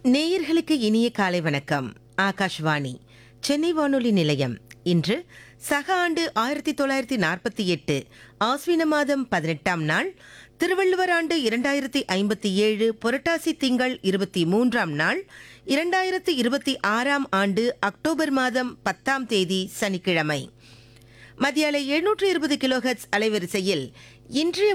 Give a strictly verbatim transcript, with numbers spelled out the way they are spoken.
நேயர்களுக்கு இனிய காலை வணக்கம். ஆகாஷ்வாணி சென்னை வானொலி நிலையம். இன்று சக ஆண்டு ஆயிரத்தி தொள்ளாயிரத்தி நாற்பத்தி எட்டு ஆஸ்வின மாதம் பதினெட்டாம் நாள், திருவள்ளுவர் ஆண்டு இரண்டாயிரத்தி ஐம்பத்தி ஏழு புரட்டாசி திங்கள் இருபத்தி மூன்றாம் நாள், இரண்டாயிரத்தி இருபத்தி ஆறாம் ஆண்டு அக்டோபர் மாதம் பத்தாம் தேதி சனிக்கிழமை. மத்தியாலை எழுநூற்று இருபது கிலோஹெர்ட்ஸ் அலைவரிசையில் இன்றைய